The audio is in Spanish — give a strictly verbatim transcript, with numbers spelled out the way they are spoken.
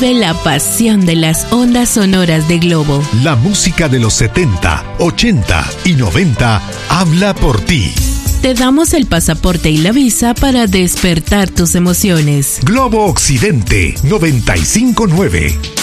Vive la pasión de las ondas sonoras de Globo. La música de los setenta, ochenta y noventa habla por ti. Te damos el pasaporte y la visa para despertar tus emociones. Globo Occidente noventa y cinco punto nueve.